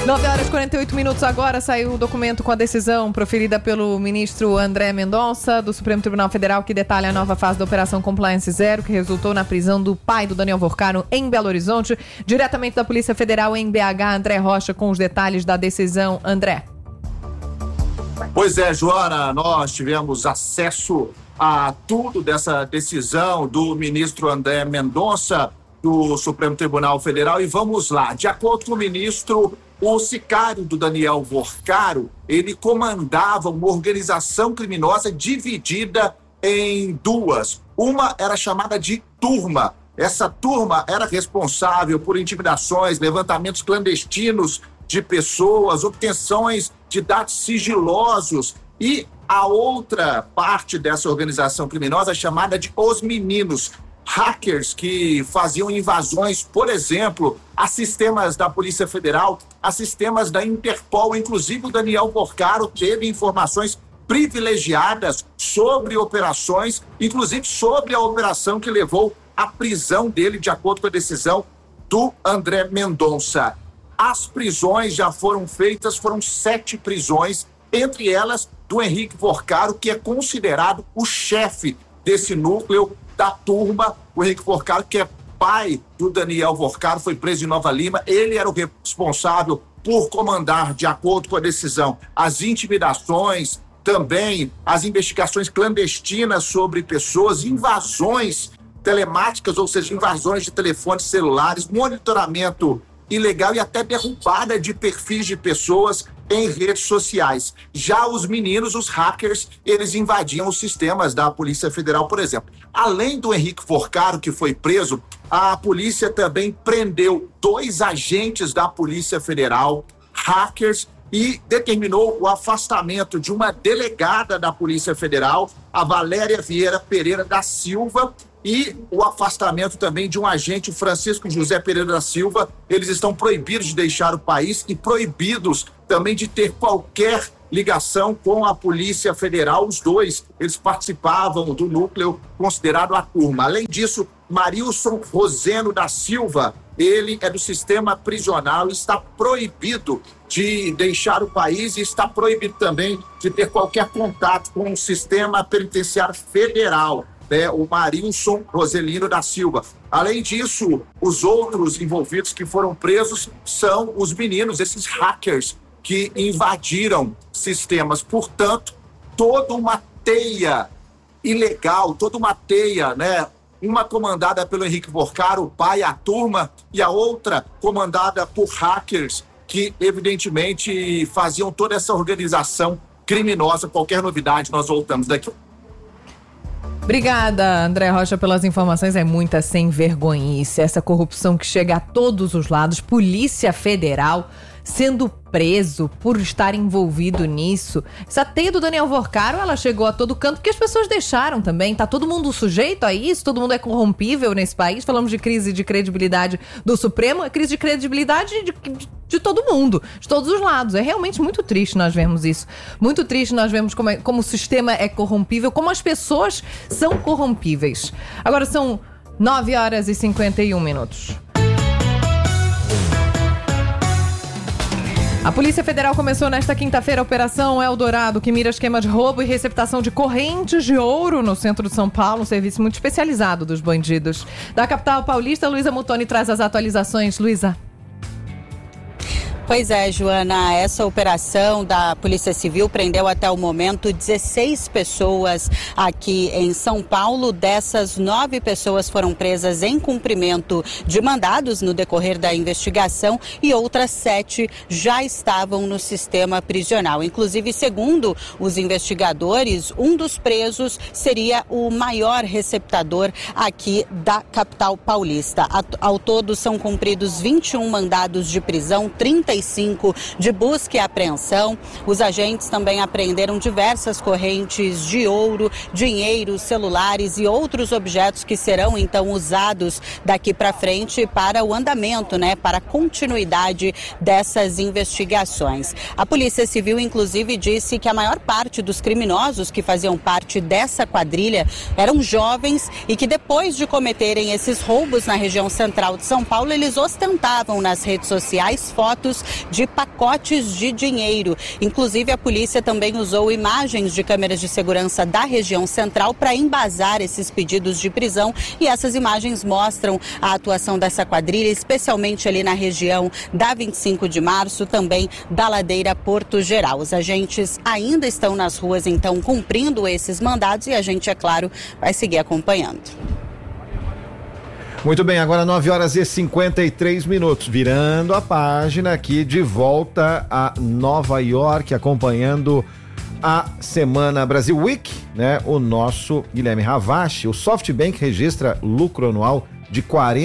9h48 agora, saiu o documento com a decisão proferida pelo ministro André Mendonça, do Supremo Tribunal Federal, que detalha a nova fase da Operação Compliance Zero, que resultou na prisão do pai do Daniel Vorcaro em Belo Horizonte, diretamente da Polícia Federal em BH, André Rocha, com os detalhes da decisão. André. Pois é, Joana, nós tivemos acesso a tudo dessa decisão do ministro André Mendonça, do Supremo Tribunal Federal, e vamos lá. De acordo com o ministro, o sicário do Daniel Vorcaro, ele comandava uma organização criminosa dividida em duas. Uma era chamada de turma. Essa turma era responsável por intimidações, levantamentos clandestinos de pessoas, obtenções de dados sigilosos. E a outra parte dessa organização criminosa chamada de Os Meninos, hackers que faziam invasões, por exemplo, a sistemas da Polícia Federal, a sistemas da Interpol. Inclusive, o Daniel Vorcaro teve informações privilegiadas sobre operações, inclusive sobre a operação que levou à prisão dele, de acordo com a decisão do André Mendonça. As prisões já foram feitas, foram 7 prisões, entre elas do Henrique Vorcaro, que é considerado o chefe desse núcleo da turma. O Henrique Vorcaro, que é pai do Daniel Vorcaro, foi preso em Nova Lima. Ele era o responsável por comandar, de acordo com a decisão, as intimidações, também as investigações clandestinas sobre pessoas, invasões telemáticas, ou seja, invasões de telefones celulares, monitoramento ilegal e até derrubada de perfis de pessoas em redes sociais. Já os meninos, os hackers, eles invadiam os sistemas da Polícia Federal, por exemplo. Além do Henrique Vorcaro, que foi preso, a polícia também prendeu 2 agentes da Polícia Federal, hackers, e determinou o afastamento de uma delegada da Polícia Federal, a Valéria Vieira Pereira da Silva, e o afastamento também de um agente, Francisco José Pereira da Silva. Eles estão proibidos de deixar o país e proibidos também de ter qualquer ligação com a Polícia Federal. Os 2, eles participavam do núcleo considerado a turma. Além disso, Marilson Roseno da Silva, ele é do sistema prisional e está proibido de deixar o país e está proibido também de ter qualquer contato com o sistema penitenciário federal. O Marilson Roselino da Silva. Além disso, os outros envolvidos que foram presos são os meninos, esses hackers que invadiram sistemas. Portanto, toda uma teia ilegal, toda uma teia, uma comandada pelo Henrique Vorcaro, o pai, a turma, e a outra comandada por hackers que, evidentemente, faziam toda essa organização criminosa. Qualquer novidade, nós voltamos daqui. Obrigada, André Rocha, pelas informações. É muita sem vergonhice, essa corrupção que chega a todos os lados. Polícia Federal sendo preso por estar envolvido nisso. Essa teia do Daniel Vorcaro, ela chegou a todo canto, porque as pessoas deixaram também. Tá todo mundo sujeito a isso? Todo mundo é corrompível nesse país? Falamos de crise de credibilidade do Supremo, é crise de credibilidade de todo mundo, de todos os lados. É realmente muito triste nós vermos isso. Muito triste nós vemos como o sistema é corrompível, como as pessoas são corrompíveis. Agora são 9h51. A Polícia Federal começou nesta quinta-feira a Operação Eldorado, que mira esquema de roubo e receptação de correntes de ouro no centro de São Paulo, um serviço muito especializado dos bandidos. Da capital paulista, Luísa Mutoni traz as atualizações. Luísa. Pois é, Joana, essa operação da Polícia Civil prendeu até o momento 16 pessoas aqui em São Paulo. Dessas, 9 pessoas foram presas em cumprimento de mandados no decorrer da investigação e outras 7 já estavam no sistema prisional. Inclusive, segundo os investigadores, um dos presos seria o maior receptador aqui da capital paulista. Ao todo, são cumpridos 21 mandados de prisão, 35 de busca e apreensão. Os agentes também apreenderam diversas correntes de ouro, dinheiro, celulares e outros objetos que serão então usados daqui para frente para o andamento, para a continuidade dessas investigações. A Polícia Civil, inclusive, disse que a maior parte dos criminosos que faziam parte dessa quadrilha eram jovens e que depois de cometerem esses roubos na região central de São Paulo, eles ostentavam nas redes sociais fotos envolvimentos de pacotes de dinheiro. Inclusive, a polícia também usou imagens de câmeras de segurança da região central para embasar esses pedidos de prisão, e essas imagens mostram a atuação dessa quadrilha, especialmente ali na região da 25 de março, também da Ladeira Porto Geral. Os agentes ainda estão nas ruas, então, cumprindo esses mandados, e a gente, é claro, vai seguir acompanhando. Muito bem, agora 9h53, virando a página aqui de volta a Nova York, acompanhando a Semana Brasil Week, né? O nosso Guilherme Ravache. O SoftBank registra lucro anual de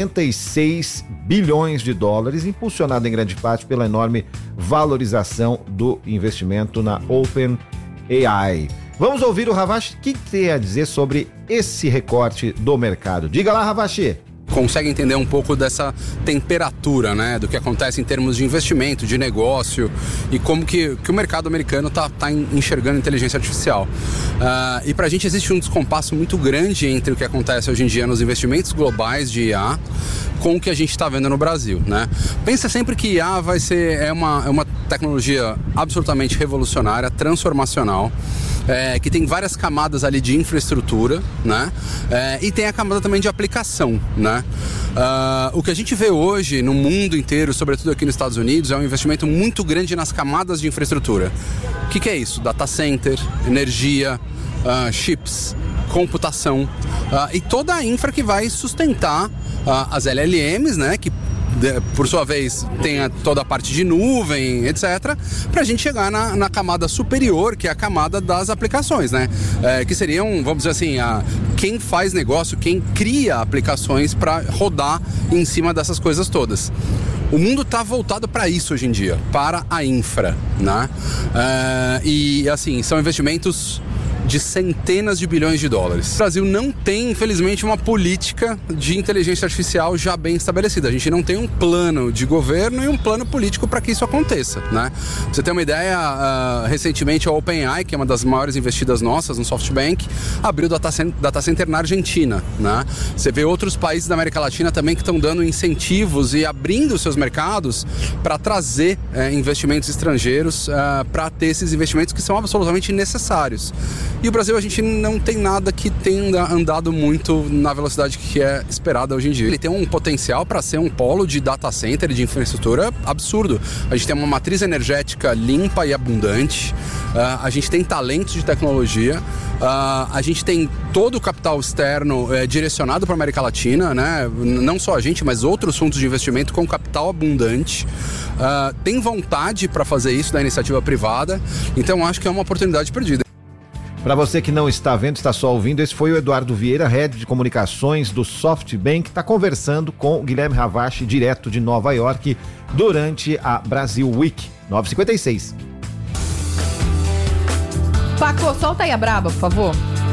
46 bilhões de dólares, impulsionado em grande parte pela enorme valorização do investimento na OpenAI. Vamos ouvir o Ravache, o que tem a dizer sobre esse recorte do mercado. Diga lá, Ravache. Consegue entender um pouco dessa temperatura, né, do que acontece em termos de investimento, de negócio e como que o mercado americano tá enxergando inteligência artificial. E pra gente existe um descompasso muito grande entre o que acontece hoje em dia nos investimentos globais de IA com o que a gente está vendo no Brasil, né? Pensa sempre que IA é uma tecnologia absolutamente revolucionária, transformacional, que tem várias camadas ali de infraestrutura, né? E tem a camada também de aplicação, né? O que a gente vê hoje no mundo inteiro, sobretudo aqui nos Estados Unidos, é um investimento muito grande nas camadas de infraestrutura. O que é isso? Data center, energia, chips, computação e toda a infra que vai sustentar as LLMs, né? Que por sua vez tem toda a parte de nuvem, etc, para a gente chegar na camada superior, que é a camada das aplicações, né? Que seriam, vamos dizer assim, quem faz negócio, quem cria aplicações para rodar em cima dessas coisas todas. O mundo está voltado para isso hoje em dia, para a infra, né? E assim, são investimentos de centenas de bilhões de dólares. O Brasil não tem, infelizmente, uma política de inteligência artificial já bem estabelecida. A gente não tem um plano de governo e um plano político para que isso aconteça, né? Pra você ter uma ideia, recentemente a OpenAI, que é uma das maiores investidas nossas no SoftBank, abriu data center na Argentina, né? Você vê outros países da América Latina também que estão dando incentivos e abrindo seus mercados para trazer investimentos estrangeiros, para ter esses investimentos que são absolutamente necessários. E o Brasil, a gente não tem nada que tenha andado muito na velocidade que é esperada hoje em dia. Ele tem um potencial para ser um polo de data center e de infraestrutura absurdo. A gente tem uma matriz energética limpa e abundante, a gente tem talentos de tecnologia, a gente tem todo o capital externo direcionado para a América Latina, né? Não só a gente, mas outros fundos de investimento com capital abundante. Tem vontade para fazer isso da iniciativa privada, então acho que é uma oportunidade perdida. Para você que não está vendo, está só ouvindo, esse foi o Eduardo Vieira, Head de Comunicações do SoftBank, que está conversando com o Guilherme Ravache, direto de Nova York, durante a Brasil Week. 9h56. Paco, solta aí a braba, por favor.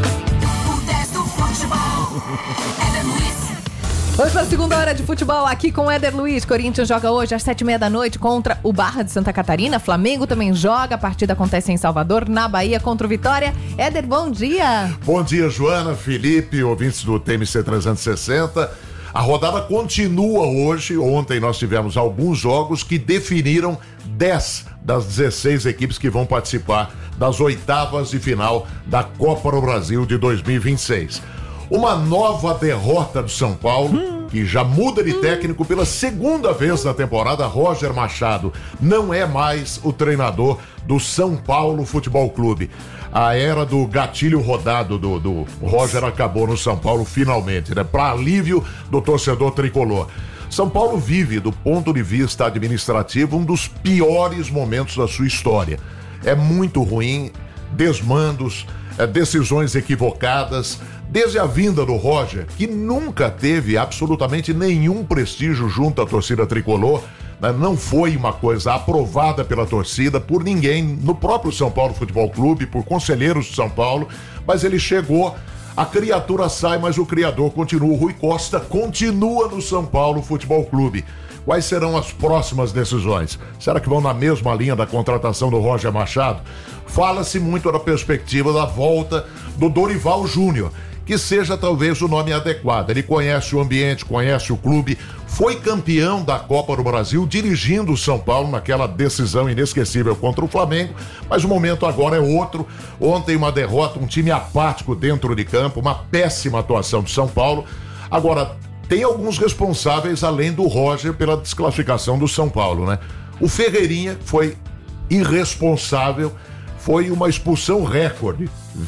Vamos para a segunda hora de futebol aqui com o Éder Luiz. Corinthians joga hoje às 7h30 contra o Barra de Santa Catarina. Flamengo também joga. A partida acontece em Salvador, na Bahia, contra o Vitória. Éder, bom dia. Bom dia, Joana, Felipe, ouvintes do TMC 360. A rodada continua hoje. Ontem nós tivemos alguns jogos que definiram 10 das 16 equipes que vão participar das oitavas de final da Copa do Brasil de 2026. Uma nova derrota do São Paulo, que já muda de técnico pela segunda vez na temporada. Roger Machado não é mais o treinador do São Paulo Futebol Clube. A era do gatilho rodado do Roger acabou no São Paulo finalmente, né? Para alívio do torcedor tricolor. São Paulo vive, do ponto de vista administrativo, um dos piores momentos da sua história. É muito ruim, desmandos, decisões equivocadas. Desde a vinda do Roger, que nunca teve absolutamente nenhum prestígio junto à torcida tricolor, né? Não foi uma coisa aprovada pela torcida, por ninguém, no próprio São Paulo Futebol Clube, por conselheiros de São Paulo, mas ele chegou, a criatura sai, mas o criador continua. O Rui Costa continua no São Paulo Futebol Clube. Quais serão as próximas decisões? Será que vão na mesma linha da contratação do Roger Machado? Fala-se muito da perspectiva da volta do Dorival Júnior, que seja talvez o nome adequado. Ele conhece o ambiente, conhece o clube, foi campeão da Copa do Brasil, dirigindo o São Paulo naquela decisão inesquecível contra o Flamengo, mas o momento agora é outro. Ontem uma derrota, um time apático dentro de campo, uma péssima atuação do São Paulo. Agora, tem alguns responsáveis além do Roger pela desclassificação do São Paulo, né? O Ferreirinha foi irresponsável, foi uma expulsão recorde.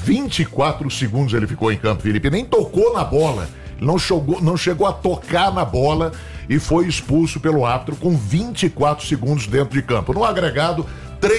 24 segundos ele ficou em campo, Felipe, nem tocou na bola, não chegou a tocar na bola e foi expulso pelo árbitro com 24 segundos dentro de campo. No agregado,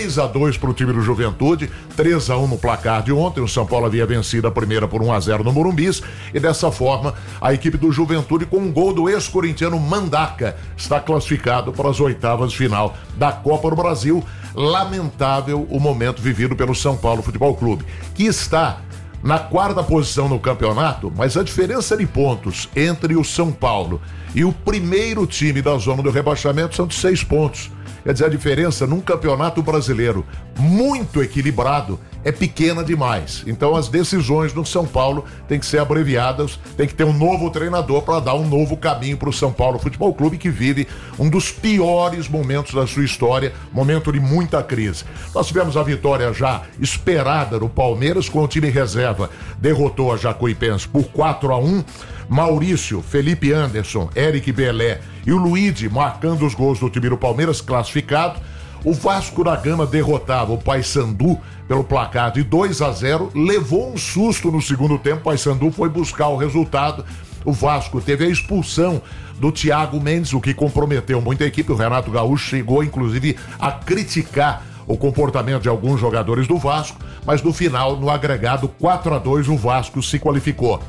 3-2 para o time do Juventude, 3-1 no placar de ontem. O São Paulo havia vencido a primeira por 1-0 no Morumbis e dessa forma a equipe do Juventude, com um gol do ex-corintiano Mandaca, está classificado para as oitavas de final da Copa do Brasil. Lamentável o momento vivido pelo São Paulo Futebol Clube, que está na 4ª posição no campeonato, mas a diferença de pontos entre o São Paulo e o primeiro time da zona do rebaixamento são de 6 pontos. Quer dizer, a diferença num campeonato brasileiro muito equilibrado é pequena demais. Então as decisões no São Paulo têm que ser abreviadas, tem que ter um novo treinador para dar um novo caminho para o São Paulo Futebol Clube, que vive um dos piores momentos da sua história, momento de muita crise. Nós tivemos a vitória já esperada do Palmeiras, com o time reserva, derrotou a Jacuipense por 4-1. Maurício, Felipe Anderson, Eric Belé e o Luigi marcando os gols do time do Palmeiras, classificado. O Vasco da Gama derrotava o Paysandu pelo placar de 2-0, levou um susto no segundo tempo, o Paysandu foi buscar o resultado. O Vasco teve a expulsão do Thiago Mendes, o que comprometeu muito a equipe. O Renato Gaúcho chegou inclusive a criticar o comportamento de alguns jogadores do Vasco, mas no final, no agregado 4-2, o Vasco se qualificou.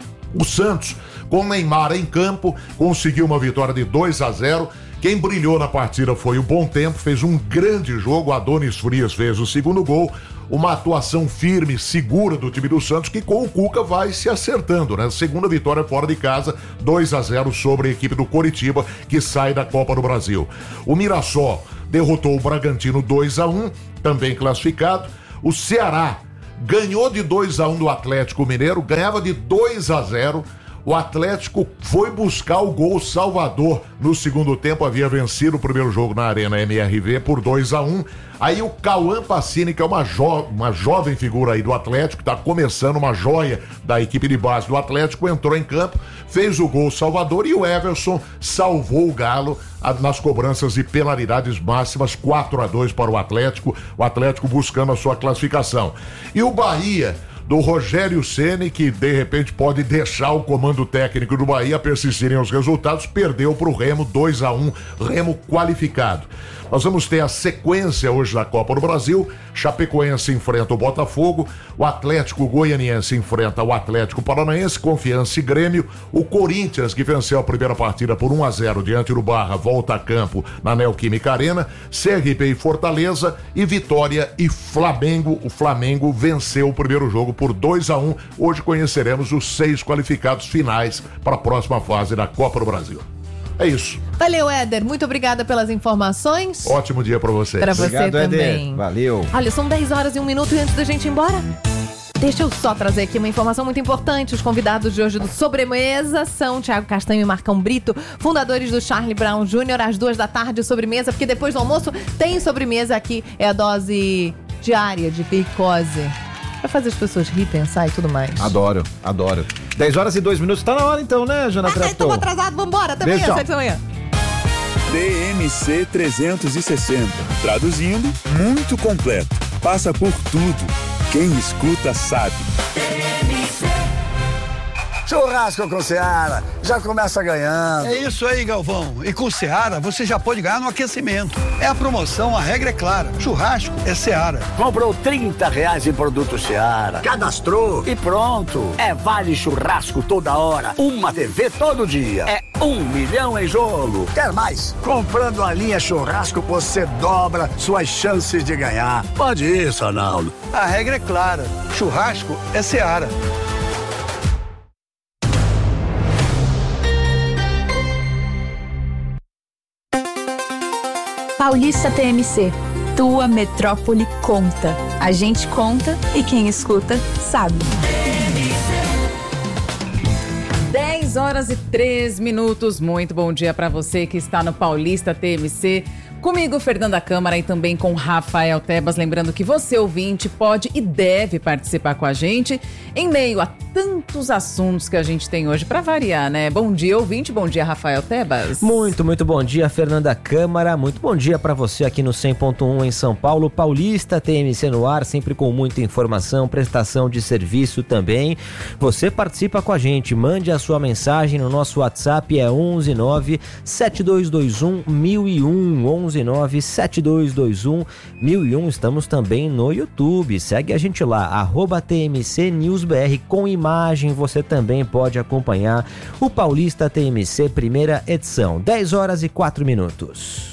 O Santos, com Neymar em campo, conseguiu uma vitória de 2-0. Quem brilhou na partida foi o Bom Tempo, fez um grande jogo. Adonis Frias fez o segundo gol. Uma atuação firme, segura do time do Santos, que com o Cuca vai se acertando, né? Segunda vitória fora de casa, 2-0 sobre a equipe do Coritiba, que sai da Copa do Brasil. O Mirassol derrotou o Bragantino 2-1, também classificado. O Ceará ganhou de 2-1 do Atlético Mineiro, ganhava de 2-0. O Atlético foi buscar o gol salvador no segundo tempo, havia vencido o primeiro jogo na Arena MRV por 2-1. Aí o Cauã Pacini, que é uma jovem figura aí do Atlético, está começando, uma joia da equipe de base do Atlético, entrou em campo, fez o gol salvador e o Everson salvou o Galo nas cobranças de penalidades máximas, 4-2 para o Atlético buscando a sua classificação. E o Bahia, do Rogério Ceni, que de repente pode deixar o comando técnico do Bahia persistirem os resultados, perdeu para o Remo 2-1, Remo qualificado. Nós vamos ter a sequência hoje da Copa do Brasil. Chapecoense enfrenta o Botafogo, o Atlético Goianiense enfrenta o Atlético Paranaense, Confiança e Grêmio, o Corinthians, que venceu a primeira partida por 1-0 diante do Barra, volta a campo na Neoquímica Arena, CRB e Fortaleza, e Vitória e Flamengo. O Flamengo venceu o primeiro jogo por 2-1. Hoje conheceremos os 6 qualificados finais para a próxima fase da Copa do Brasil. É isso. Valeu, Éder. Muito obrigada pelas informações. Ótimo dia pra você. Pra você Obrigado, também. Éder. Valeu. Olha, são 10h01 e antes da gente ir embora, deixa eu só trazer aqui uma informação muito importante. Os convidados de hoje do Sobremesa são Thiago Castanho e Marcão Brito, fundadores do Charlie Brown Jr., às 2h, sobremesa, porque depois do almoço tem sobremesa aqui. É a dose diária de glicose. Pra fazer as pessoas rir, pensar e tudo mais. Adoro. 10h02. Tá na hora então, né, Jana Trapton? Estamos atrasados, vambora. Até amanhã, 7 da manhã. DMC 360. Traduzindo, muito completo. Passa por tudo. Quem escuta sabe. Churrasco com Seara, já começa ganhando. É isso aí, Galvão. E com Seara, você já pode ganhar no aquecimento. É a promoção, a regra é clara. Churrasco é Seara. Comprou R$30 em produto Seara, cadastrou e pronto. É vale churrasco toda hora, uma TV todo dia. É 1 milhão em jogo. Quer mais? Comprando a linha churrasco, você dobra suas chances de ganhar. Pode ir, Sonaldo. A regra é clara. Churrasco é Seara. Paulista TMC, tua metrópole conta. A gente conta e quem escuta sabe. 10h03. Muito bom dia para você que está no Paulista TMC. Comigo, Fernanda Câmara, e também com Rafael Tebas. Lembrando que você, ouvinte, pode e deve participar com a gente em meio a tantos assuntos que a gente tem hoje, para variar, né? Bom dia, ouvinte. Bom dia, Rafael Tebas. Muito bom dia, Fernanda Câmara. Muito bom dia para você aqui no 100.1 em São Paulo. Paulista TMC no ar, sempre com muita informação, prestação de serviço também. Você participa com a gente, mande a sua mensagem no nosso WhatsApp, é 119-7221-1001, 119-7221-1001. Estamos também no YouTube, segue a gente lá, @TMC News BR, com imagem. Você também pode acompanhar o Paulista TMC primeira edição. 10h04.